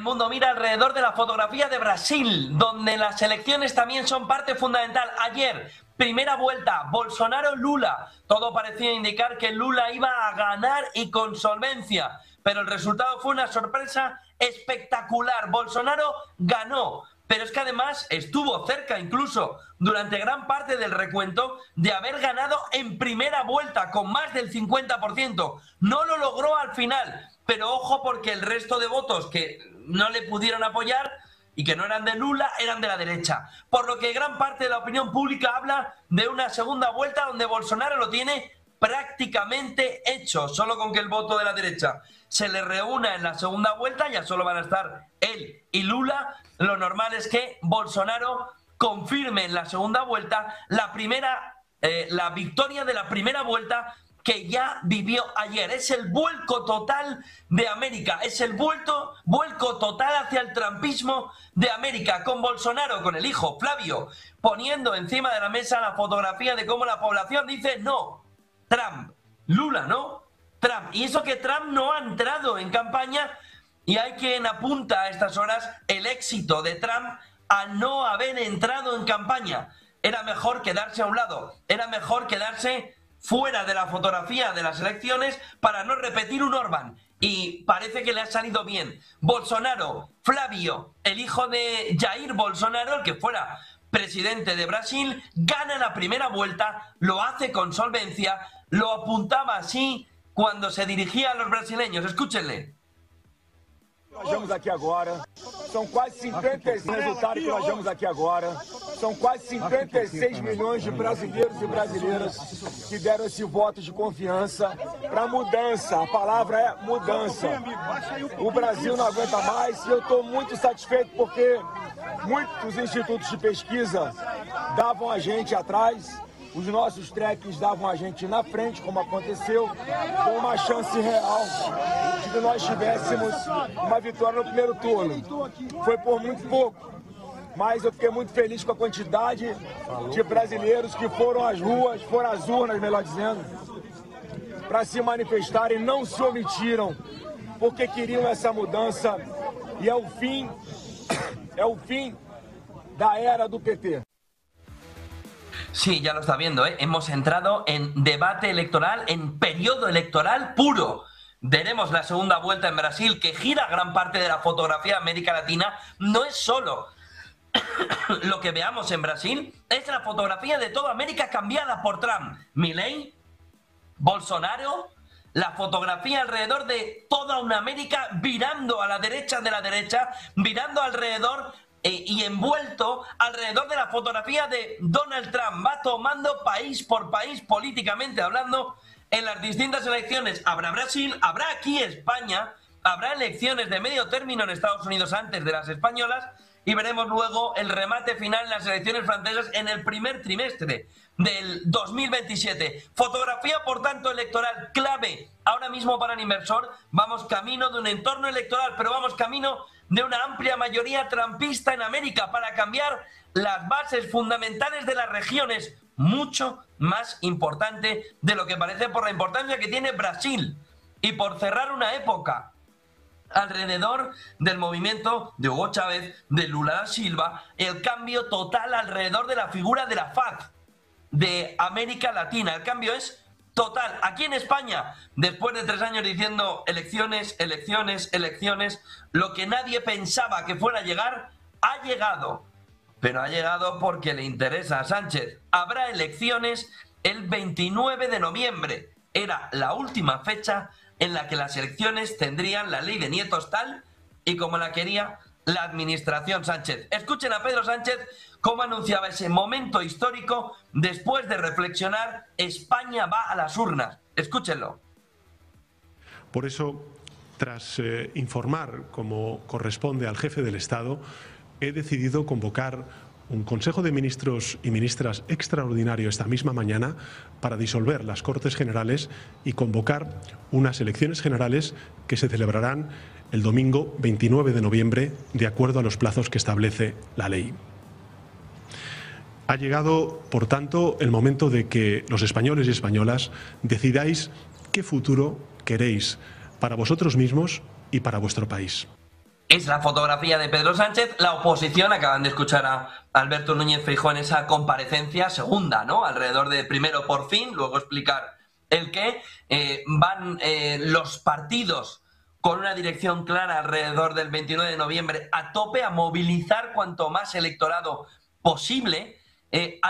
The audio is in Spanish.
El mundo mira alrededor de la fotografía de Brasil, donde las elecciones también son parte fundamental. Ayer, primera vuelta, Bolsonaro-Lula. Todo parecía indicar que Lula iba a ganar y con solvencia, pero el resultado fue una sorpresa espectacular. Bolsonaro ganó, pero es que además estuvo cerca incluso durante gran parte del recuento de haber ganado en primera vuelta con más del 50%. No lo logró al final, pero ojo porque el resto de votos que no le pudieron apoyar y que no eran de Lula eran de la derecha. Por lo que gran parte de la opinión pública habla de una segunda vuelta donde Bolsonaro lo tiene prácticamente hecho, solo con que el voto de la derecha se le reúna en la segunda vuelta, ya solo van a estar él y Lula. Lo normal es que Bolsonaro confirme en la segunda vuelta la victoria de la primera vuelta que ya vivió ayer. Es el vuelco total de América, es el vuelco total hacia el trumpismo de América, con Bolsonaro, con el hijo Flavio, poniendo encima de la mesa la fotografía de cómo la población dice no, Trump, Lula no, Trump. Y eso que Trump no ha entrado en campaña, y hay quien apunta a estas horas el éxito de Trump a no haber entrado en campaña. Era mejor quedarse a un lado, era mejor quedarse fuera de la fotografía de las elecciones para no repetir un Orbán. Y parece que le ha salido bien. Bolsonaro, Flavio, el hijo de Jair Bolsonaro, el que fuera presidente de Brasil, gana la primera vuelta, lo hace con solvencia, lo apuntaba así cuando se dirigía a los brasileños. Escúchenle. Nós vemos aqui agora, são quase 56 resultados que nós vemos aqui agora, são quase 56 milhões de brasileiros e brasileiras que deram esse voto de confiança para mudança. A palavra é mudança. O Brasil não aguenta mais e eu estou muito satisfeito porque muitos institutos de pesquisa davam a gente atrás. Os nossos trekkings davam a gente na frente, como aconteceu, com uma chance real de que nós tivéssemos uma vitória no primeiro turno. Foi por muito pouco, mas eu fiquei muito feliz com a quantidade de brasileiros que foram às ruas, foram às urnas, melhor dizendo, para se manifestarem, não se omitiram, porque queriam essa mudança e é o fim da era do PT. Sí, ya lo está viendo, ¿eh? Hemos entrado en debate electoral, en periodo electoral puro. Veremos la segunda vuelta en Brasil, que gira gran parte de la fotografía de América Latina. No es solo lo que veamos en Brasil, es la fotografía de toda América cambiada por Trump. Milei, Bolsonaro, la fotografía alrededor de toda una América virando a la derecha de la derecha, virando alrededor y envuelto alrededor de la fotografía de Donald Trump. Va tomando país por país, políticamente hablando, en las distintas elecciones. Habrá Brasil, habrá aquí España, habrá elecciones de medio término en Estados Unidos antes de las españolas, y veremos luego el remate final en las elecciones francesas en el primer trimestre del 2027. Fotografía, por tanto, electoral clave ahora mismo para el inversor. Vamos camino de un entorno electoral, pero vamos camino de una amplia mayoría trumpista en América para cambiar las bases fundamentales de las regiones, mucho más importante de lo que parece por la importancia que tiene Brasil. Y por cerrar una época alrededor del movimiento de Hugo Chávez, de Lula da Silva, el cambio total alrededor de la figura de la FARC de América Latina. El cambio es total. Aquí en España, después de 3 años diciendo elecciones, elecciones, elecciones, lo que nadie pensaba que fuera a llegar, ha llegado. Pero ha llegado porque le interesa a Sánchez. Habrá elecciones el 29 de noviembre. Era la última fecha en la que las elecciones tendrían la ley de nietos tal y como la quería la administración Sánchez. Escuchen a Pedro Sánchez cómo anunciaba ese momento histórico después de reflexionar: España va a las urnas. Escúchenlo. Por eso, tras informar como corresponde al jefe del Estado, he decidido convocar un Consejo de Ministros y Ministras extraordinario esta misma mañana para disolver las Cortes Generales y convocar unas elecciones generales que se celebrarán el domingo 29 de noviembre, de acuerdo a los plazos que establece la ley. Ha llegado, por tanto, el momento de que los españoles y españolas decidáis qué futuro queréis para vosotros mismos y para vuestro país. es la fotografía de Pedro Sánchez. La oposición, acaban de escuchar a Alberto Núñez Feijóo en esa comparecencia segunda, ¿no? Alrededor de primero por fin, luego explicar el qué. Van los partidos con una dirección clara alrededor del 29 de noviembre a tope, a movilizar cuanto más electorado posible.